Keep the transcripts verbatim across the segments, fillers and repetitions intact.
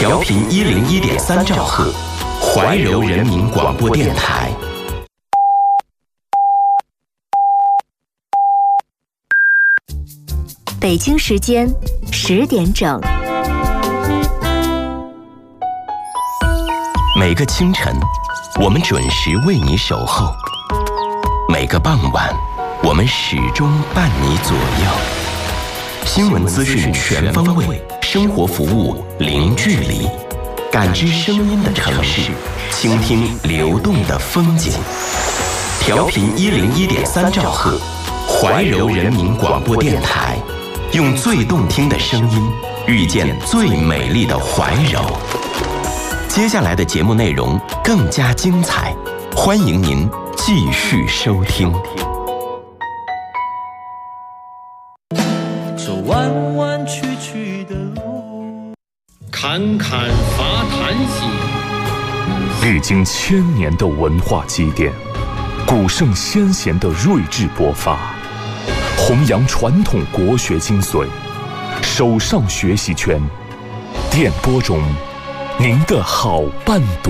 调频一零一点三兆赫，怀柔人民广播电台。 北京时间十点整。 每个清晨，我们准时为你守候；每个傍晚，我们始终伴你左右。新闻资讯全方位，生活服务零距离，感知声音的城市，倾听流动的风景。调频一零一点三兆赫，怀柔人民广播电台，用最动听的声音遇见最美丽的怀柔。接下来的节目内容更加精彩，欢迎您继续收听。 这弯弯曲曲的路， 侃侃伐檀兮。 历经千年的文化积淀，古圣先贤的睿智勃发，弘扬传统国学精髓，手上学习圈，电波中您的好伴读。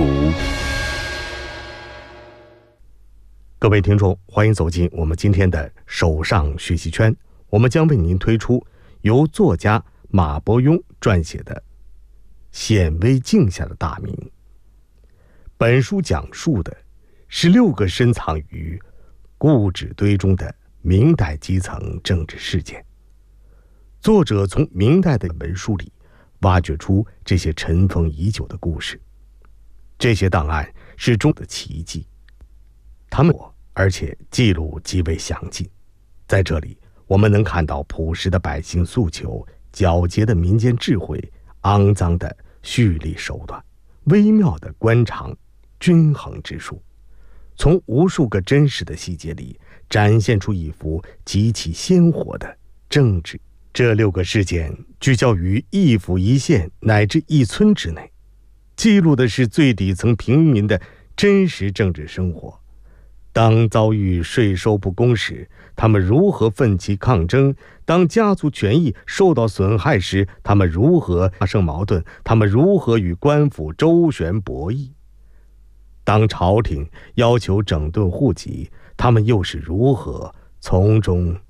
各位听众，欢迎走进我们今天的手上学习圈。我们将为您推出由作家马伯庸撰写的《显微镜下的大明》。本书讲述的是六个深藏于故纸堆中的明代基层政治事件。作者从明代的文书里挖掘出这些尘封已久的故事。这些档案是中的奇迹，他们而且记录极为详尽。在这里，我们能看到朴实的百姓诉求，皎洁的民间智慧，肮脏的蓄力手段，微妙的官场均衡之术，从无数个真实的细节里展现出一幅极其鲜活的政治。这六个事件聚焦于一府一县乃至一村之内，记录的是最底层平民的真实政治生活。当遭遇税收不公时，他们如何奋起抗争；当家族权益受到损害时，他们如何发生矛盾；他们如何与官府周旋博弈；当朝廷要求整顿户籍，他们又是如何从中